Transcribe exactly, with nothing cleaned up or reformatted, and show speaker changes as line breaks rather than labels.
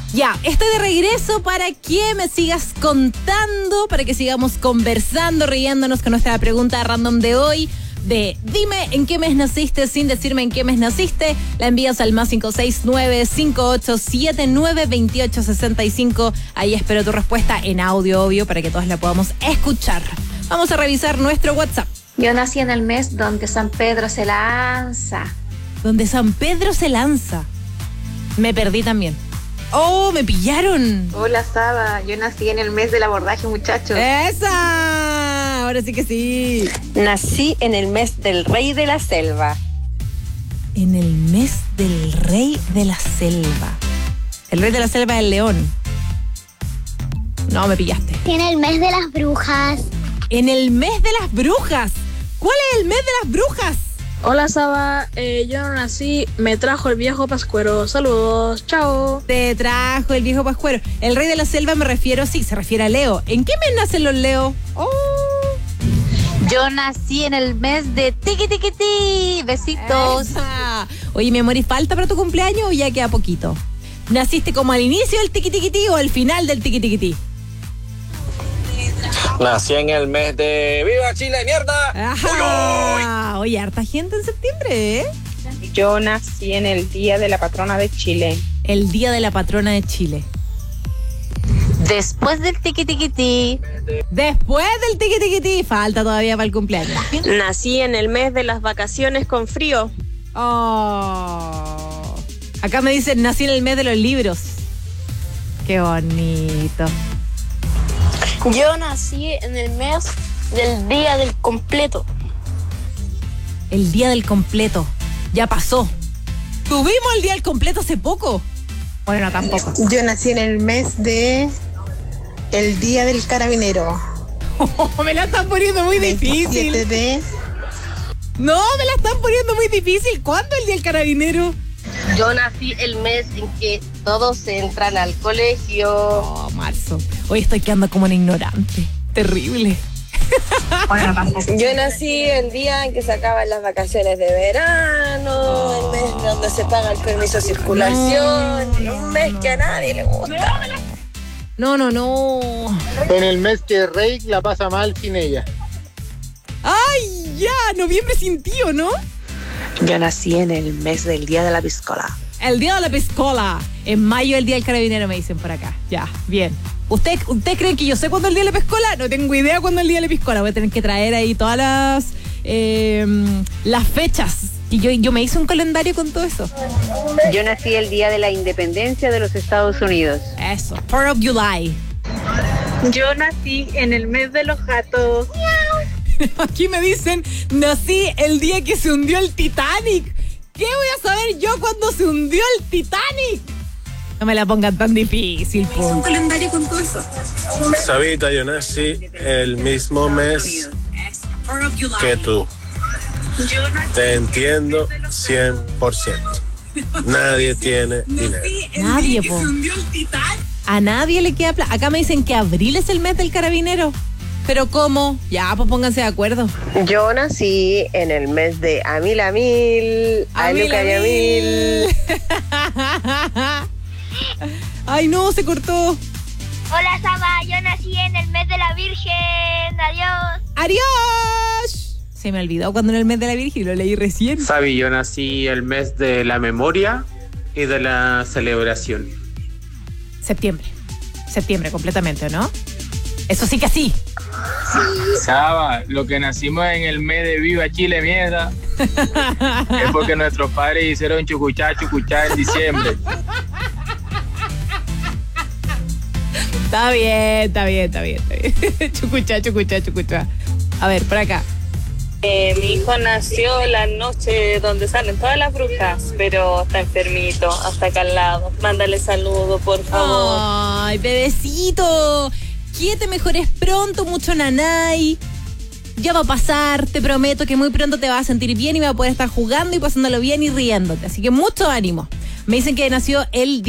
Ya, estoy de regreso para que me sigas contando, para que sigamos conversando, riéndonos con nuestra pregunta random de hoy. De dime en qué mes naciste sin decirme en qué mes naciste. La envías al más cinco seis nueve, cinco ocho siete nueve, dos ocho seis cinco. Ahí espero tu respuesta en audio, obvio, para que todos la podamos escuchar. Vamos a revisar nuestro WhatsApp.
Yo nací en el mes donde San Pedro se lanza.
Donde San Pedro se lanza. Me perdí también. ¡Oh, me pillaron!
Hola, Saba. Yo nací en el mes del abordaje, muchachos.
¡Esa! Ahora sí que sí.
Nací en el mes del rey de la selva.
En el mes del rey de la selva. El rey de la selva es el león. No, me pillaste.
En el mes de las brujas.
En el mes de las brujas. ¿Cuál es el mes de las brujas?
Hola, Saba, eh, yo no nací, me trajo el viejo pascuero. Saludos, chao.
Te trajo el viejo pascuero. El rey de la selva me refiero, sí, se refiere a Leo. ¿En qué mes nacen los Leo? Oh.
Yo nací en el mes de tiqui tiqui ti. Besitos.
Esa. Oye, mi amor, ¿y falta para tu cumpleaños o ya queda poquito? ¿Naciste como al inicio del tiqui tiqui ti o al final del tiqui tiqui ti?
Nací en el mes de ¡Viva Chile, mierda!
Ajá. Oye, harta gente en septiembre, ¿eh?
Yo nací en el día de la patrona de Chile.
El día de la patrona de Chile.
Después del tiqui tiqui ti.
Después del tiqui tiqui ti. Falta todavía para el cumpleaños.
Nací en el mes de las vacaciones con frío.
Oh. Acá me dicen, nací en el mes de los libros. Qué bonito.
Yo nací en el mes del día del completo.
El día del completo. Ya pasó. Tuvimos el día del completo hace poco. Bueno, tampoco.
Yo nací en el mes de el día del carabinero.
Oh, me la están poniendo muy difícil.
De...
No, me la están poniendo muy difícil. ¿Cuándo el día del carabinero?
Yo nací el mes en que todos entran al colegio.
Oh, marzo. Hoy estoy quedando como un ignorante. Terrible.
Yo nací el día en que se acaban las vacaciones de verano, oh. El mes donde se paga el permiso de circulación, no. Un mes que a nadie le gusta.
No, no, no.
En el mes que Rey la pasa mal sin ella.
¡Ay, ya! Noviembre sin tío, ¿no?
Yo nací en el mes del día de la piscola.
El día de la piscola. En mayo el día del carabinero, me dicen por acá. Ya, bien. ¿Usted, ¿Usted cree que yo sé cuándo es el día de la piscola? No tengo idea cuándo es el día de la piscola. Voy a tener que traer ahí todas las eh, las fechas. Y yo, yo me hice un calendario con todo eso.
Yo nací el día de la independencia de los Estados Unidos.
Eso, fourth of July.
Yo nací en el mes de los gatos.
Aquí me dicen, nací el día que se hundió el Titanic. ¿Qué voy a saber yo cuando se hundió el Titanic? No me la pongan tan difícil.
Me hice un calendario con todo eso.
Sabita, yo nací el mismo mes que tú. Te entiendo cien por ciento. Nadie tiene dinero.
Nadie, po. A nadie le queda plata. Acá me dicen que abril es el mes del carabinero. ¿Pero cómo? Ya, pues pónganse de acuerdo.
Yo nací en el mes de Amil Amil, Aluca y Amil.
Ay, no, se cortó.
Hola, Saba, yo nací en el mes de la Virgen. Adiós.
¡Adiós! Se me olvidó cuando era el mes de la Virgen y lo leí recién.
Sabi, yo nací el mes de la memoria y de la celebración.
Septiembre. Septiembre completamente, ¿no? Eso sí que sí.
Saba, lo que nacimos en el mes de Viva Chile, mierda, es porque nuestros padres hicieron chucuchá, chucuchá en diciembre.
Está bien, está bien, está bien, está bien. Chucuchá, chucuchá, chucuchá. A ver, por acá.
Eh, mi hijo nació la noche donde salen todas las brujas, pero está enfermito, hasta acá al lado. Mándale saludos, por favor.
Ay, bebecito. Que te mejores pronto, mucho nanay. Ya va a pasar, te prometo que muy pronto te vas a sentir bien y vas a poder estar jugando y pasándolo bien y riéndote. Así que mucho ánimo. Me dicen que nació el